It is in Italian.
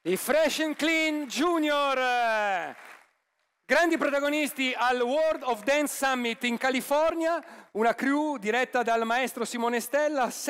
I Fresh and Clean Junior, grandi protagonisti al World of Dance Summit in California, una crew diretta dal maestro Simone Stella.